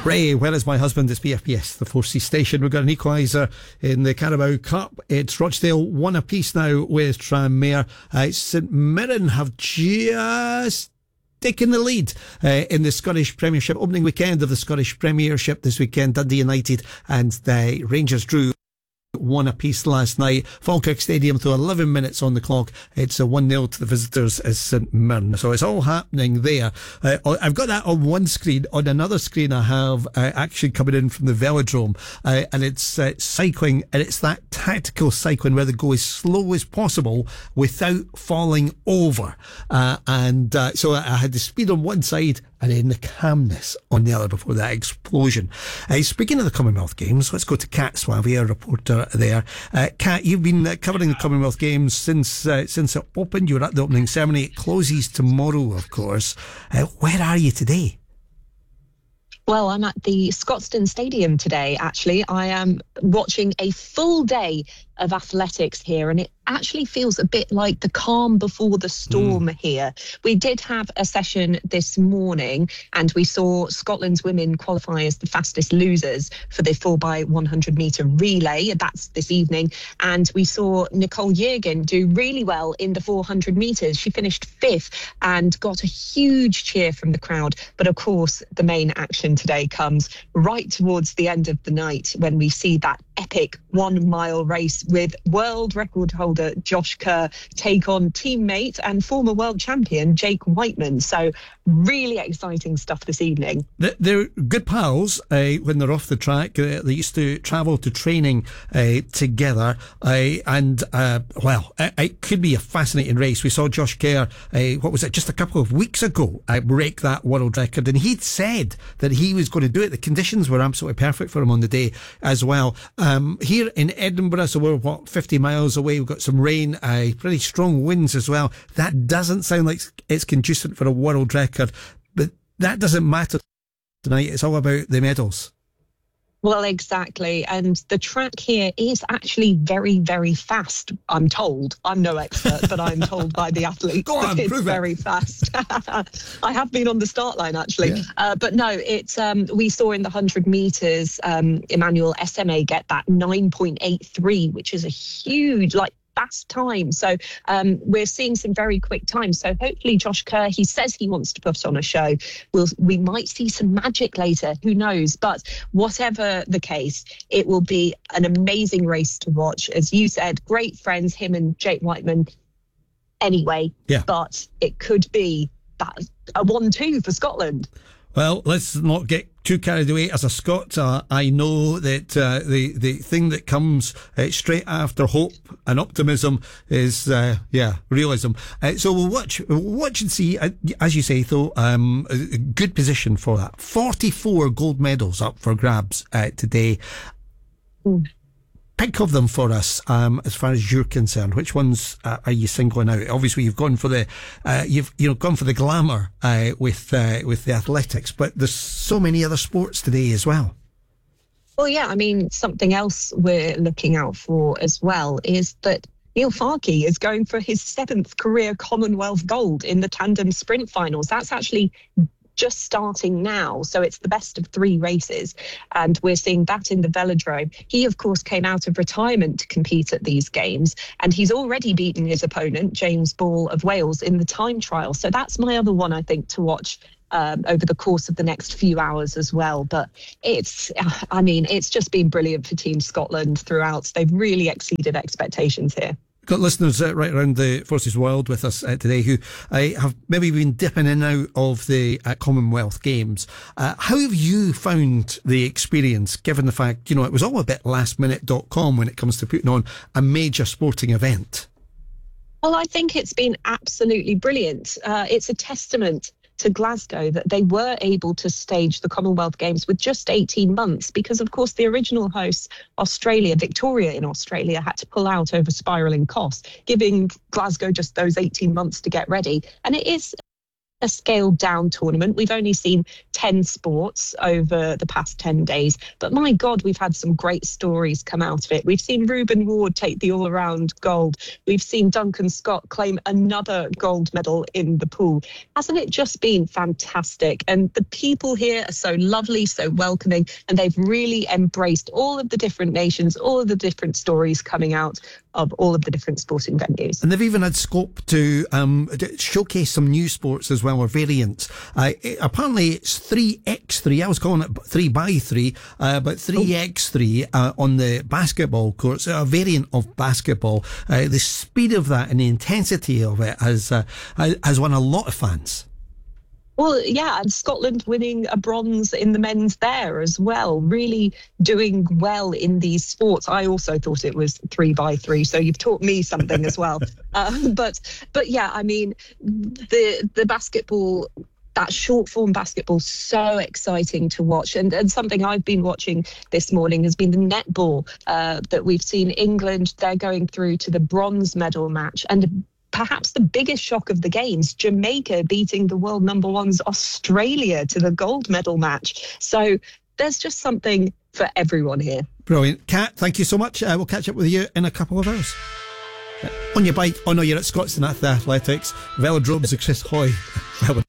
Ray, where is my husband? It's BFBS, the 4C station. We've got an equaliser in the Carabao Cup. It's Rochdale 1 apiece now with Tranmere. St Mirren have just taken the lead in the Scottish Premiership. Opening weekend of the Scottish Premiership this weekend. Dundee United and the Rangers drew 1 apiece last night. Falkirk Stadium to 11 minutes on the clock. It's a 1-0 to the visitors as St Mirren. So it's all happening there. I've got that on one screen. On another screen I have action coming in from the Velodrome, and it's cycling, and it's that tactical cycling where they go as slow as possible without falling over. So I had the speed on one side and then the calmness on the other before that explosion. Speaking of the Commonwealth Games, let's go to Kat Swavia, reporter there. Kat, you've been covering the Commonwealth Games since it opened. You were at the opening ceremony. It closes tomorrow, of course. Where are you today? Well, I'm at the Scotstoun Stadium today, actually. I am watching a full day of athletics here, and it actually feels a bit like the calm before the storm here. We did have a session this morning, and we saw Scotland's women qualify as the fastest losers for the 4x100 metre relay. That's this evening. And we saw Nicole Yergin do really well in the 400 metres. She finished 5th and got a huge cheer from the crowd. But of course, the main action today comes right towards the end of the night when we see that epic 1 mile race with world record holder Josh Kerr take on teammate and former world champion Jake Whiteman. So really exciting stuff this evening. They're good pals when they're off the track. They used to travel to training together, and it could be a fascinating race. We saw Josh Kerr, just a couple of weeks ago, break that world record, and he'd said that he was going to do it. The conditions were absolutely perfect for him on the day as well. Here in Edinburgh, so we're 50 miles away, we've got some rain, pretty strong winds as well. That doesn't sound like it's conducive for a world record, but that doesn't matter tonight. It's all about the medals. Well, exactly. And the track here is actually very, very fast, I'm told. I'm no expert, but I'm told by the athletes Go on, that it's prove very it. fast. I have been on the start line, actually. Yeah. But no, it's we saw in the 100 metres, Emmanuel SMA get that 9.83, which is a huge, fast time. So we're seeing some very quick times. So hopefully Josh Kerr, he says he wants to put on a show. We might see some magic later, who knows? But whatever the case, it will be an amazing race to watch. As you said, great friends, him and Jake Whiteman anyway. Yeah. But it could be a 1-2 for Scotland. Well, let's not get too carried away. As a Scot, I know that the thing that comes straight after hope and optimism is realism. So we'll watch and see. As you say, though, a good position for that. 44 gold medals up for grabs today. Pick of them for us, as far as you're concerned. Which ones are you singling out? Obviously, you've gone for the gone for the glamour with the athletics, but there's so many other sports today as well. Well, yeah, I mean, something else we're looking out for as well is that Neil Farke is going for his 7th career Commonwealth gold in the tandem sprint finals. That's actually just starting now. So it's the best of 3 races. And we're seeing that in the Velodrome. He, of course, came out of retirement to compete at these games. And he's already beaten his opponent, James Ball of Wales, in the time trial. So that's my other one, I think, to watch over the course of the next few hours as well. But it's just been brilliant for Team Scotland throughout. They've really exceeded expectations here. Got listeners right around the Forces World with us today who have maybe been dipping in and out of the Commonwealth Games. How have you found the experience, given the fact, it was all a bit lastminute.com when it comes to putting on a major sporting event? Well, I think it's been absolutely brilliant. It's a testament to Glasgow that they were able to stage the Commonwealth Games with just 18 months because, of course, the original hosts, Australia, Victoria in Australia, had to pull out over spiralling costs, giving Glasgow just those 18 months to get ready. And it is a scaled down tournament. We've only seen 10 sports over the past 10 days, but my God, we've had some great stories come out of it. We've seen Reuben Ward take the all-around gold. We've seen Duncan Scott claim another gold medal in the pool. Hasn't it just been fantastic? And the people here are so lovely, so welcoming, and they've really embraced all of the different nations, all of the different stories coming out of all of the different sporting venues. And they've even had scope to showcase some new sports as well, or variants. Apparently it's 3x3, I was calling it 3x3, but 3x3 on the basketball courts, a variant of basketball. The speed of that and the intensity of it has won a lot of fans. Well, yeah, and Scotland winning a bronze in the men's there as well, really doing well in these sports. I also thought it was 3x3, so you've taught me something as well. But yeah, I mean, the basketball, that short form basketball, so exciting to watch. And something I've been watching this morning has been the netball that we've seen England. They're going through to the bronze medal match. And perhaps the biggest shock of the games, Jamaica beating the world number ones Australia to the gold medal match. So there's just something for everyone here. Brilliant. Kat, thank you so much. We'll catch up with you in a couple of hours. On your bike. Oh no, you're at Scotstoun Athletics. Velodrome's Chris Hoy. Velodrome.